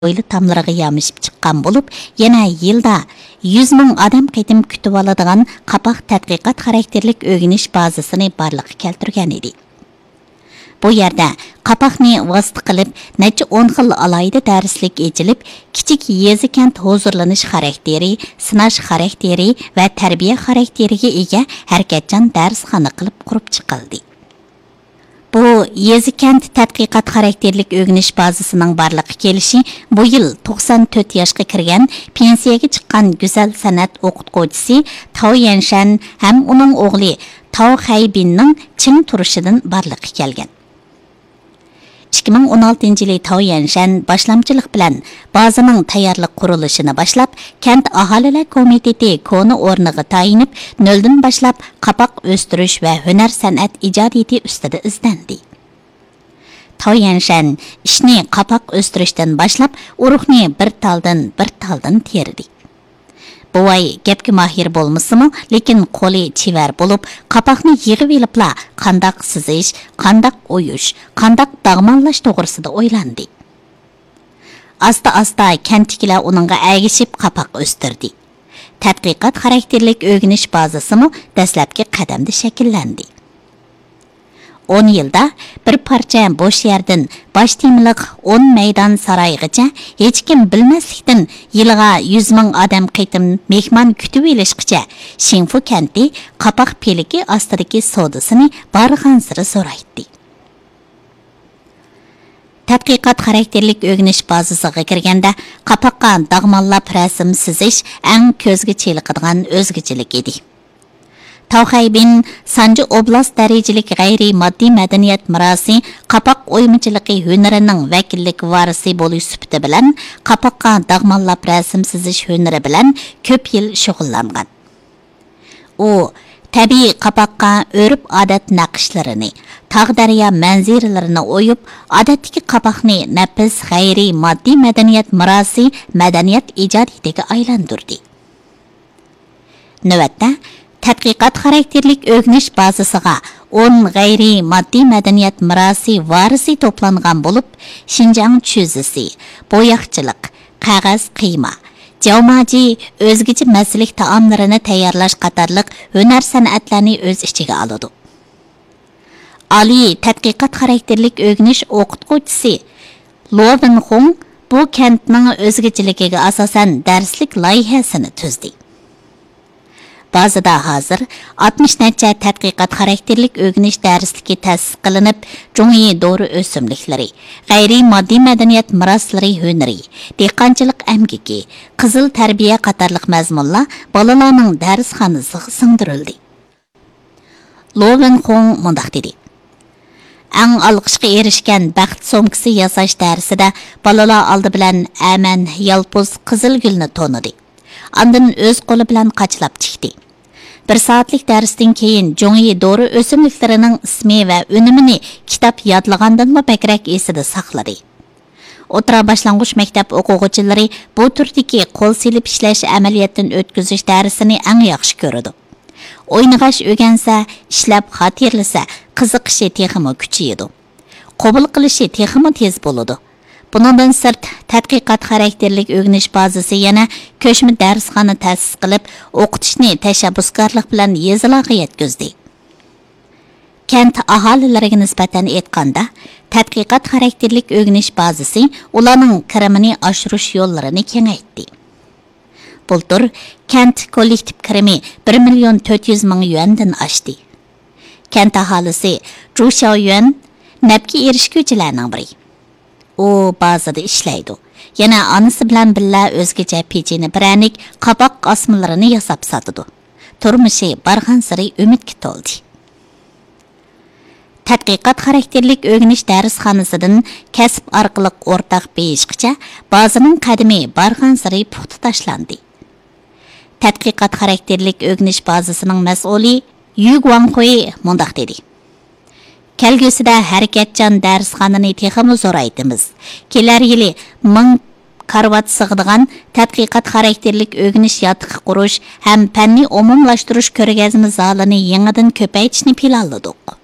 o'yli tomlariga yamishib chiqqan bo'lib, yana yilda 100 ming odam qaytim kutib oladigan qapoq tadqiqot xarakterlik o'rganish bazasini barliqqa keltirgan edi. Bu yerda qapoqni vosita qilib, necha 10 xil alayda darslik echilib, kichik yezi kent huzurlanish xarakteri, sinash xarakteri va tarbiya xarakteriga ega harakatchan darsxona qilib qurib chiqildi. Bu yezi kent tadqiqot xarakterlik o'rganish bazasining barliqqa kelishi bu yil 94 yoshga kirgan, pensiyaga chiqqan go'zal san'at o'qituvchisi Tao Yanshan ham uning o'g'li Tao Haybinning chim turishidan barliqqa kelgan. 2016 yılı Tao Yanshan başlamchilik bilan bazaning tayyorlik qurilishini boshlab, kent aholilar komiteti koni o'rniga tayinib, noldan boshlab qapoq o'stirish va hunar san'at ijodiyati ustida izlandi. Tao Yanshan ishni qapoq o'stirishdan boshlab, urug'ni bir taldan terdi. Bu vay gapga mahir bo'lmasimi, lekin qo'li chivar bo'lib, qapoqni yig'ib elibla qandaq sizish, qandaq o'yish, qandaq dag'monlash to'g'risida o'ylandi. Asta-asta kentliklar uningga agishib qapoq o'stirdi. Tadqiqot xarakterlik o'rganish bazasimi dastlabki qadamda shakllandi. 10 yilda bir parcha bo'sh yerdan bosh temiliq 10 maydon saroygacha hech kim bilmaslikdan yilga 100 ming odam qaytim mehmon kutib elishgacha Shinfu kenti qapoq peliki ostidagi savdosini barg'ansiri so'raydi. Tadqiqot xarakterlik o'rganish bazasiga kirganda qapoqqa dag'monlab rasm sizish eng ko'zga cheliqadigan o'zgachilik edi. Tao Haybin Sanji oblast darajalik g'ayri moddiy madaniyat mirosi qapoq o'ymachilik hunarining vakillik varisi bo'lish sifati bilan qapoqqa dag'monlab rasm sizish hunari bilan ko'p yil shug'ullangan. U tabiiy qapoqqa o'rib odat naqshlarini, tog' daryo manziralarini o'yib, odatdagi qapoqni nafis g'ayri moddiy madaniyat mirosi madaniyat ijodiyatiga aylantirdi. Navbatda tadqiqot xarakterlik o'rganish bazasiga 10 g'ayri moddiy madaniyat mirosi varisi to'plangan bo'lib, Xinjiang chuzisi, bo'yoqchilik, qog'oz qiyma, javmaji, o'zgacha masalik taomlarini tayyorlash qatorliq hunar san'atlarni o'z ichiga oladi. Oliy tadqiqot xarakterlik o'rganish o'qituvchisi Lo Wenhong bu kentning o'zgachiligiga asosan darslik loyihasini tuzdi. Bazada hozir 60 necha tadqiqot xarakterlik o'rganish darsligi ta'sis qilinib, Zhongyi dori o'simliklari, g'ayri moddiy madaniyat meroslari hunari, dehqonchilik amgiki, qizil tarbiya qatorliq mazmunlar bolalarning darsxonasiga singdirildi. Lo Wenhong mundaq dedi: Ang alqishga erishgan baxt somkisi yasash darsida bolalar oldi bilan aman yalpuz qizil gulni to'nidi. Andan o'z qo'li bilan qachlab chiqdi. 1 soatlik darsdan keyin Zhongyi dori o'simliklarining ismi va unumini kitob yodlagandan bakrak esida saqladi. O'tira boshlang'ich maktab o'quvchilari bu turdagi qo'l silib ishlash amaliyotdan o'tkazish darsini eng yaxshi ko'radi. O'ynag'ash o'rgansa, ishlab xotirlasa, qiziqishi texmi kuchayadi. Qabul qilishi texmi tez bo'ladi. Bundan sırt tadqiqot xarakterlik o'rganish bazasi yana ko'chma darsxona ta'sis qilib, o'qitishni tashabbuskorlik bilan yezilarga yetkazdi. Kent aholilariga nisbatan aytganda, tadqiqot xarakterlik o'rganish bazasi ularning kirimini oshirish yo'llarini kengaytdi. Bultur kent kollektiv kirimi 1.400.000 yuandan oshdi. Kent aholisi Zhu Xiaoyuan nabga erishguvchilarning biri. U bazada ishlaydi. Yana onasi bilan birga o'zgacha pechini pranik, qapoq osmalarini yasab sotadi. Turmushi barg'ansiri umidga to'ldi. Tadqiqot xarakterlik o'rganish darsxonasidan kasb orqali o'rtaq beyishgacha bazaning qadami barg'ansiri puxta tashlandi. Tadqiqot xarakterlik o'rganish bazasining mas'uli Yu Guanghui mundaq dedi: Kelgusida harakatchan darsxonani texmi zo'raytimiz. Kelar yili 1000 karvat sig'digan tadqiqot xarakterlik o'rganish yotiqi qurish ham fanni umumlashtirish ko'rgazma zalini yangidan ko'paytirishni planladik.